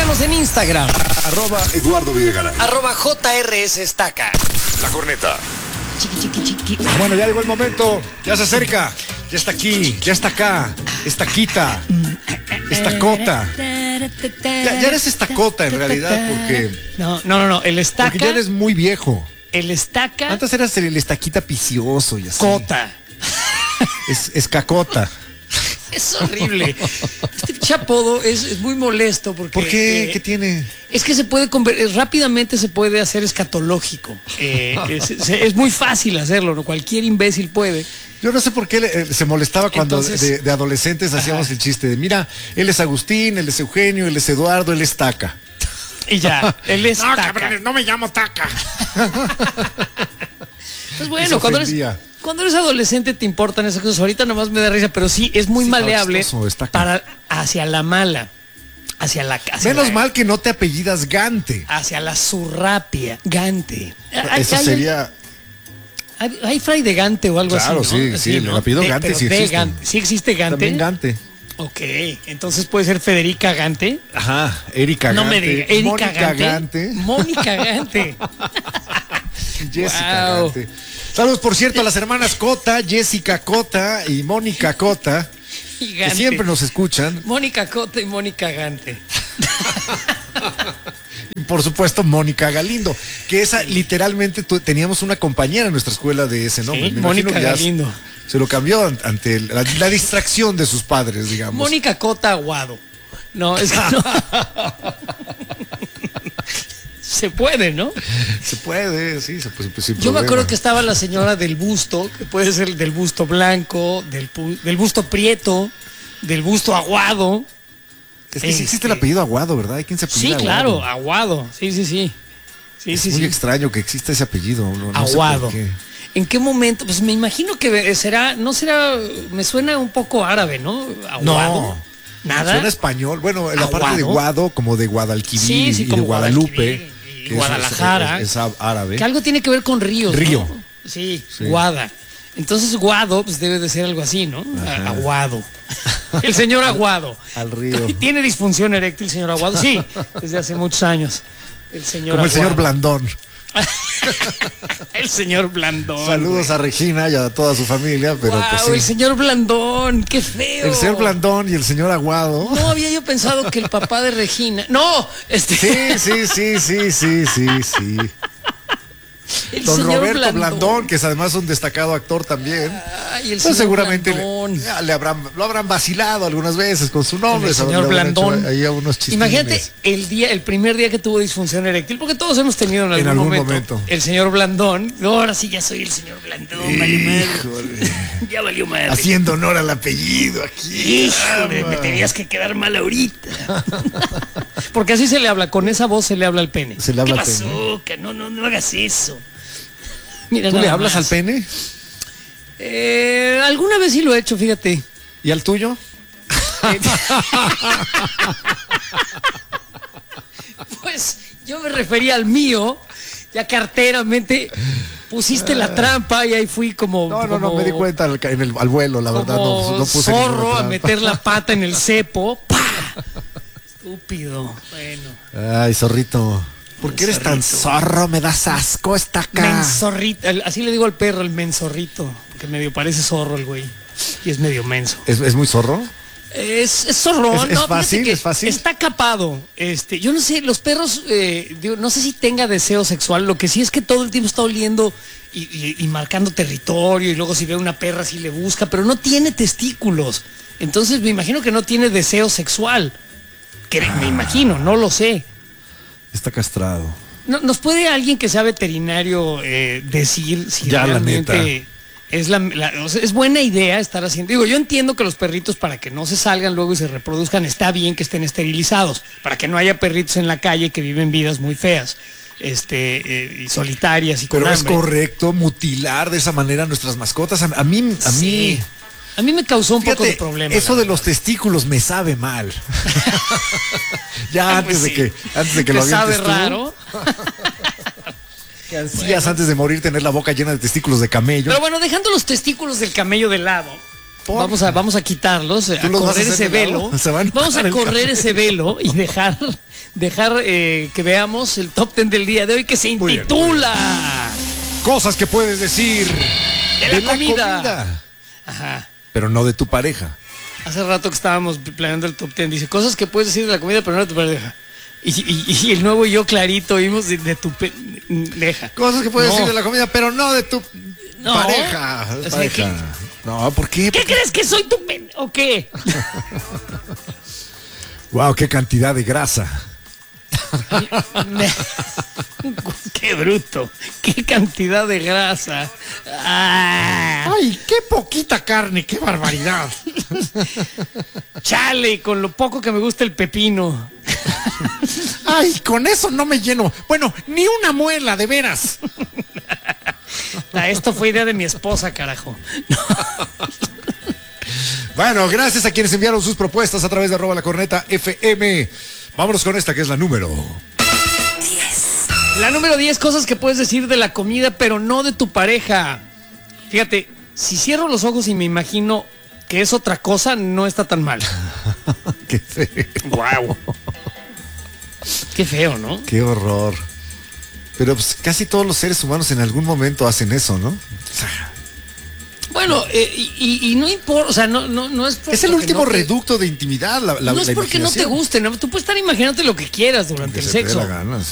Síganos en Instagram. @Eduardo Videgaray. @JRS Estaca. La Corneta. Chiqui. Bueno, ya llegó el momento, ya se acerca, ya está aquí, ya está acá, estaquita, estacota. Ya eres estacota en realidad porque No, el estaca. porque ya eres muy viejo. El estaca. Antes eras el estaquita vicioso y así. Cota. Es cacota. Es horrible. Este apodo es muy molesto porque. ¿Por qué? ¿Qué tiene? Es que se puede rápidamente se puede hacer escatológico. Es muy fácil hacerlo, ¿no? Cualquier imbécil puede. Yo no sé por qué se molestaba cuando Entonces, de adolescentes hacíamos el chiste de, mira, él es Agustín, él es Eugenio, él es Eduardo, él es Taca. Y ya, él es No, Taca. cabrones, no me llamo Taca. Pues bueno, cuando eres adolescente te importan esas cosas. Ahorita nomás me da risa, pero sí, es muy maleable para hacia la mala. Menos mal que no te apellidas Gante. Hacia la zurrapia. Gante. Eso sería... Hay Fray de Gante o algo claro, así, ¿no? sí, el apellido Gante sí existe. Gante. ¿Sí existe Gante? También Gante. Ok, entonces puede ser Federica Gante. Ajá, Erika Gante. No me diga, Erika Mónica Gante. Mónica Gante. Jessica Gante. Saludos, por cierto, a las hermanas Cota, Jessica Cota y Mónica Cota, que siempre nos escuchan. Mónica Cota y Mónica Gante. Y por supuesto, Mónica Galindo, que esa literalmente teníamos una compañera en nuestra escuela de ese nombre. Sí, Mónica Galindo. Se lo cambió ante la distracción de sus padres, digamos. Mónica Cota Aguado. No, es que no. Se puede, ¿no? Se puede, sí, sin Yo me acuerdo que estaba la señora del busto, que puede ser del busto blanco, del busto prieto, del busto aguado. Es que sí existe el apellido Aguado, ¿verdad? ¿Hay quien se apellida Aguado? Sí, claro, Aguado. Sí. Es muy extraño que exista ese apellido. No Aguado. Sé por qué. ¿En qué momento? Pues me imagino que no será, me suena un poco árabe, ¿no? Aguado. No. ¿Nada? Suena español. Bueno, en la ¿Aguado? parte de Guado, como de Guadalquivir y de Guadalupe. Y Guadalajara. Es árabe. Que algo tiene que ver con ríos. Río. ¿no? Sí, Guada. Entonces Guado, pues debe de ser algo así, ¿no? Ajá. Aguado. El señor Aguado. Al río. ¿Tiene disfunción eréctil, señor Aguado? Sí, desde hace muchos años. El señor como Aguado. El señor Blandón. El señor Blandón. Saludos a Regina y a toda su familia, pero wow, pues sí. El señor Blandón, qué feo. El señor Blandón y el señor Aguado. No había yo pensado que el papá de Regina. No, Sí. Don Roberto Blandón, que es además un destacado actor también. Ay, el pues seguramente Blandón. lo habrán vacilado algunas veces con su nombre. El señor Blandón. Ahí unos imagínate el primer día que tuvo disfunción eréctil, porque todos hemos tenido en algún momento. El señor Blandón. Ahora sí ya soy el señor Blandón. Híjole. Ya valió madre. Haciendo honor al apellido aquí. Híjole, me tenías que quedar mal ahorita. Porque así se le habla, con esa voz se le habla al pene. Se le habla ¿Qué al pasó? Que no hagas eso. Mira, ¿tú le hablas al pene? Alguna vez sí lo he hecho, fíjate. ¿Y al tuyo? Pues yo me refería al mío, ya que arteramente pusiste la trampa y ahí fui como... No, me di cuenta al vuelo, la verdad. No puse zorro a meter la pata en el cepo. ¡Pah! Estúpido. Bueno. Ay, zorrito. ¿Por qué eres tan zorro? Me das asco, está acá. Menzorrito. Así le digo al perro, el menzorrito. Porque medio parece zorro el güey. Y es medio menso. ¿Es muy zorro? Es zorrón. ¿Es fácil? ¿Es fácil? Está capado. Yo no sé, los perros, no sé si tenga deseo sexual. Lo que sí es que todo el tiempo está oliendo y marcando territorio. Y luego si ve una perra sí le busca. Pero no tiene testículos. Entonces me imagino que no tiene deseo sexual. Me imagino, no lo sé. Está castrado. ¿Nos puede alguien que sea veterinario decir si ya, realmente es buena idea estar haciendo? Digo, yo entiendo que los perritos, para que no se salgan luego y se reproduzcan, está bien que estén esterilizados, para que no haya perritos en la calle que viven vidas muy feas, y solitarias y con Pero hambre. Es correcto mutilar de esa manera a nuestras mascotas. A mí me causó un poco de problema. Eso de los testículos me sabe mal. Ya antes de que lo avientes sabe tú. Raro. Que ansías antes de morir tener la boca llena de testículos de camello. Pero bueno, dejando los testículos del camello de lado, Vamos a quitarlos, a ¿Tú los vas a correr hacer ese de lado? velo. Se van Vamos a para el correr café. ese velo y dejar que veamos el top 10 del día de hoy, que se Muy bien, intitula Cosas que puedes decir de la comida. Ajá. Pero no de tu pareja. Hace rato que estábamos planeando el top 10, dice cosas que puedes decir de la comida, pero no de tu pareja. Y el nuevo y yo clarito oímos de tu pareja. Cosas que puedes No. decir de la comida, pero no de tu No. pareja. O sea, Pareja. No, ¿por qué? ¿Qué crees que soy tu o qué? Wow, qué cantidad de grasa. Qué bruto, qué cantidad de grasa. Ah, Ay, qué poquita carne, qué barbaridad. chale, con lo poco que me gusta el pepino. Ay, con eso no me lleno. Bueno, ni una muela, de veras. Esto fue idea de mi esposa, carajo. Bueno, gracias a quienes enviaron sus propuestas a través de @lacorneta_FM. Vámonos con esta que es la número. La número 10, cosas que puedes decir de la comida, pero no de tu pareja. Fíjate, si cierro los ojos y me imagino que es otra cosa, no está tan mal. Qué feo. Wow. Qué feo, ¿no? Qué horror. Pero pues casi todos los seres humanos en algún momento hacen eso, ¿no? Bueno, y no importa, o sea, no es Es el porque último no te- reducto de intimidad. No es porque no te guste, ¿no? Tú puedes estar imaginándote lo que quieras durante Que el se te dé sexo. la gana, sí.